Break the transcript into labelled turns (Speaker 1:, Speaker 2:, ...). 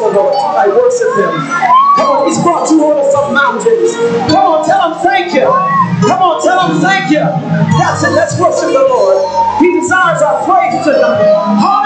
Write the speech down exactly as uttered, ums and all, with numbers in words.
Speaker 1: the Lord tonight. Worship Him. Come on, He's brought you over some mountains. Come on, tell Him thank you. Come on, tell Him thank you. That's it. Let's worship the Lord. He desires our praise tonight.